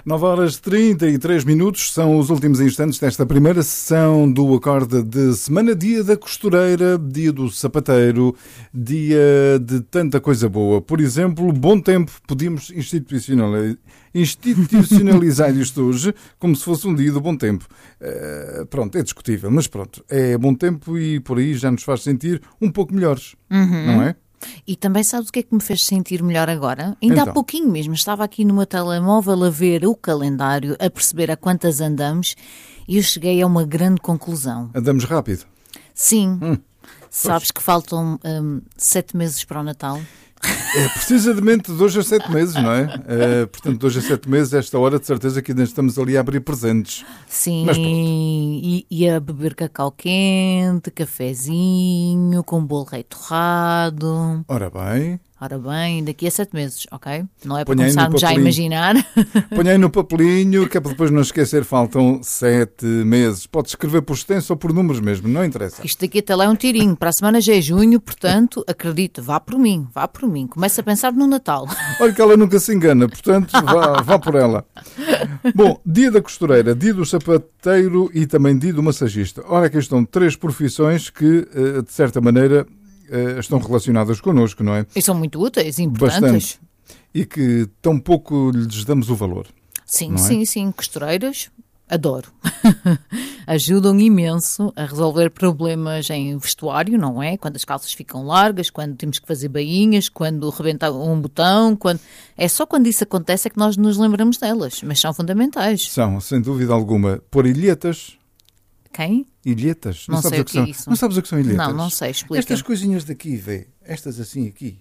9 horas 33 minutos são os últimos instantes desta primeira sessão do Acorde de Semana, dia da costureira, dia do sapateiro, dia de tanta coisa boa. Por exemplo, bom tempo, podíamos institucionalizar isto hoje como se fosse um dia do bom tempo. Pronto, é discutível, mas pronto, é bom tempo e por aí já nos faz sentir um pouco melhores, não é? E também sabes o que é que me fez sentir melhor agora? Ainda há pouquinho mesmo, estava aqui no meu telemóvel a ver o calendário, a perceber a quantas andamos e eu cheguei a uma grande conclusão. Andamos rápido. Sim. Sabes que faltam 7 meses para o Natal? É precisamente de 2 a 7 meses, não é? Portanto, 2 a 7 meses, esta hora de certeza que ainda estamos ali a abrir presentes. Sim, e a beber cacau quente, cafezinho, com bolo rei torrado. Ora bem, daqui a 7 meses, ok? Não é para Ponha aí no começarmos já a imaginar. Ponha aí no papelinho, que é para depois não esquecer, faltam 7 meses. Pode escrever por extenso ou por números mesmo, não interessa. Isto daqui até lá é um tirinho. Para a semana já é junho, portanto, acredita, vá por mim. Começa a pensar no Natal. Olha que ela nunca se engana, portanto, vá por ela. Bom, dia da costureira, dia do sapateiro e também dia do massagista. Ora, aqui estão 3 profissões que, de certa maneira, estão relacionadas connosco, não é? E são muito úteis, importantes. Bastante. E que tão pouco lhes damos o valor. Sim, sim. Costureiras, adoro. Ajudam imenso a resolver problemas em vestuário, não é? Quando as calças ficam largas, quando temos que fazer bainhas, quando rebenta um botão, é só quando isso acontece é que nós nos lembramos delas, mas são fundamentais. São, sem dúvida alguma. Pôr ilhetas. Quem? Ilhetas. Não sei o que é isso. Não sabes o que são ilhetas? Não sei, explica. Estas coisinhas daqui, vê. Estas assim aqui.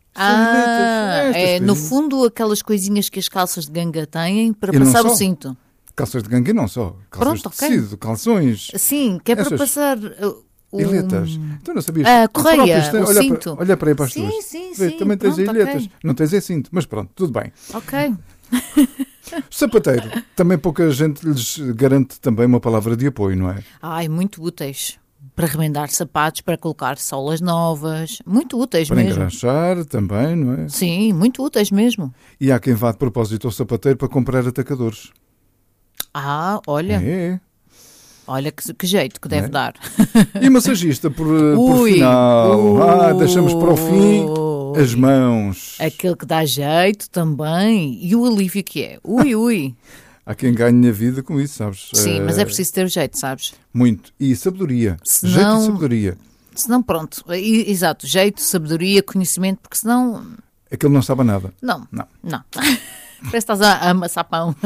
No fundo aquelas coisinhas que as calças de ganga têm para passar o cinto. Calças de ganga não só. Calças de tecido, calções. Sim, que é para passar... Ilhetas. Então não sabias. A correia, o cinto. Olha para aí para as tuas. Sim. Também tens ilhetas. Okay. Não tens cinto, mas pronto, tudo bem. Ok. Sapateiro. Também pouca gente lhes garante também uma palavra de apoio, não é? Muito úteis. Para remendar sapatos, para colocar solas novas. Muito úteis para mesmo. Para engraxar também, não é? Sim, muito úteis mesmo. E há quem vá de propósito ao sapateiro para comprar atacadores. Olha. É. Olha que jeito que deve dar. E massagista por final. Deixamos para o fim as mãos. Aquele que dá jeito também. E o alívio que é. Ui. Há quem ganhe a vida com isso, sabes? Sim, mas é preciso ter jeito, sabes? Muito. E sabedoria. Jeito e sabedoria. Senão, pronto. Exato. Jeito, sabedoria, conhecimento, porque senão... Aquele não sabe nada. Não. Parece que estás a amassar pão.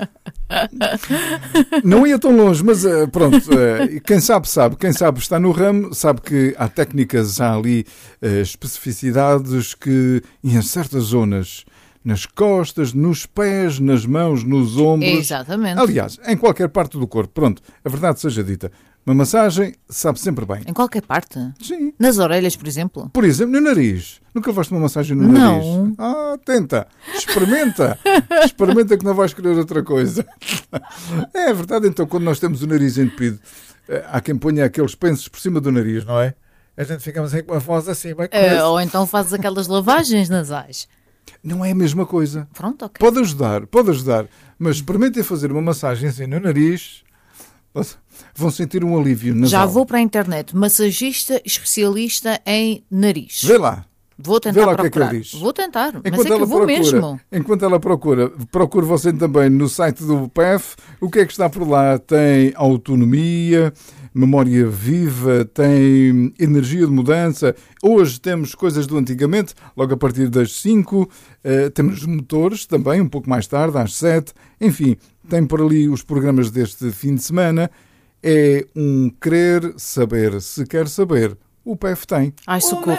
Não ia tão longe, mas pronto, quem sabe. Quem sabe está no ramo, sabe que há técnicas, há ali especificidades que em certas zonas, nas costas, nos pés, nas mãos, nos ombros. Exatamente. Aliás, em qualquer parte do corpo. Pronto, a verdade seja dita. Uma massagem sabe sempre bem. Em qualquer parte? Sim. Nas orelhas, por exemplo? Por exemplo, no nariz. Nunca levaste uma massagem no nariz? Tenta. Experimenta. Experimenta que não vais querer outra coisa. É verdade, então, quando nós temos o nariz entupido, há quem ponha aqueles pensos por cima do nariz, não é? A gente ficamos aí com a voz assim. Ou então fazes aquelas lavagens nasais. Não é a mesma coisa. Pronto, ok. Pode ajudar. Mas experimentem fazer uma massagem assim no nariz... Vão sentir um alívio nasal. Já vou para a internet. Massagista especialista em nariz. Vê lá. Vou tentar procurar. O que é que ele diz. Vou tentar, mas é que eu vou mesmo. Enquanto ela procure você também no site do PEF. O que é que está por lá? Tem autonomia, memória viva, tem energia de mudança. Hoje temos coisas do antigamente, logo a partir das 5. Temos motores também, um pouco mais tarde, às 7. Enfim, tem por ali os programas deste fim de semana. É um querer saber. Se quer saber, o PEF tem. Ai, socorro.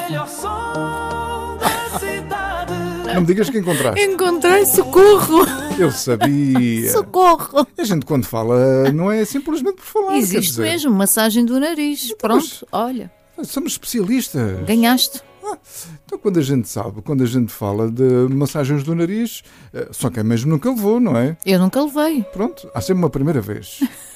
Não me digas que encontraste. Encontrei, socorro. Eu sabia. Socorro. A gente quando fala não é simplesmente por falar. Existe mesmo, massagem do nariz. Pronto, olha. Somos especialistas. Ganhaste. Então quando a gente sabe, quando a gente fala de massagens do nariz, só quem mesmo nunca levou, não é? Eu nunca levei. Pronto, há sempre uma primeira vez.